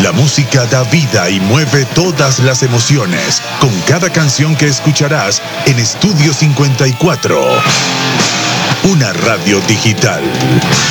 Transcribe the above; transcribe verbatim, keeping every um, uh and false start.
La música da vida y mueve todas las emociones con cada canción que escucharás en Estudio cincuenta y cuatro. Una radio digital.